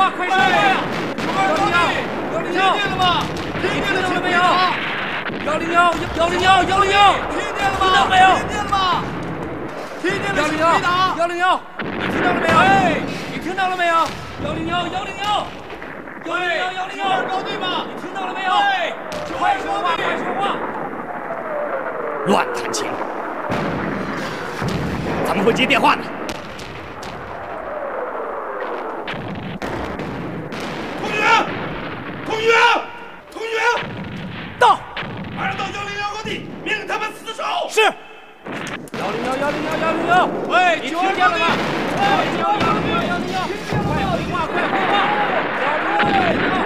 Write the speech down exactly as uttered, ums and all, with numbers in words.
话，快说话呀！幺零幺，幺零幺， 听见了吗？听见了没有？幺零幺，幺零幺，幺零幺， 听见了吗？ 听到没有？ 听见了吗？听见了， 幺零幺，幺零幺，你听到了没有？ 哎， 你听到了没有？幺零幺，幺零幺，幺零幺，幺零幺， 高地吗？ 你听到了没有？ 哎， 快说话，快说话！ 乱弹琴，怎么会接电话呢？ 空军员，空军员，空军员， 到， 马上到幺零幺高地，命令他们死守。 是。 幺零幺，幺零幺，幺零幺， 喂， 你听见了吗？ 喂， 幺零幺，幺零幺，幺零幺，快回话，快回话！幺零幺，幺零幺。